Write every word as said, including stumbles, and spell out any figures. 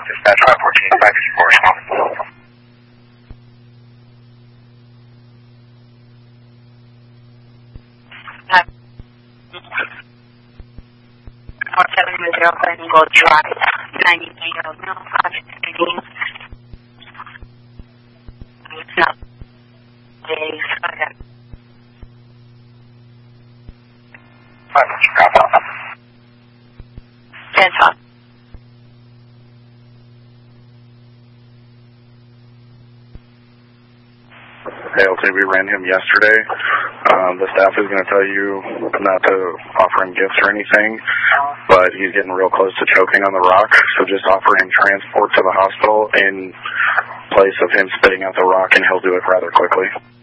Dispatch five fourteen, five fifty-four. four seven zero Glenwood Drive, ninety-eight of Mill, Project fifteen. It's not days. Okay. ten five. Hey, L T, we ran him yesterday. Um, the staff is going to tell you not to offer him gifts or anything, but he's getting real close to choking on the rock, so just offer him transport to the hospital in place of him spitting out the rock, and he'll do it rather quickly.